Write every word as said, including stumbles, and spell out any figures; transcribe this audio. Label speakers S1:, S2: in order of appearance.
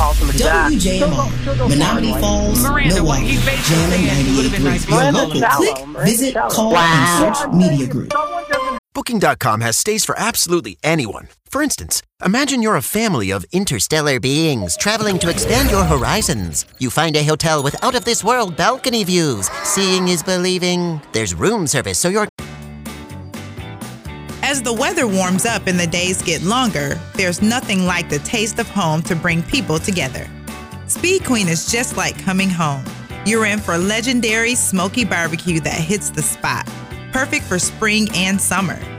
S1: W J M R, Menominee Falls, Milwaukee, Jammin' ninety-eight point three. Your local click, visit, call, wow. and search media group.
S2: Booking dot com has stays for absolutely anyone. For instance, imagine you're a family of interstellar beings traveling to expand your horizons. You find a hotel with out-of-this-world balcony views. Seeing is believing. There's room service, so you're...
S3: As the weather warms up and the days get longer, there's nothing like the taste of home to bring people together. Speed Queen is just like coming home. You're in for legendary smoky barbecue that hits the spot, perfect for spring and summer.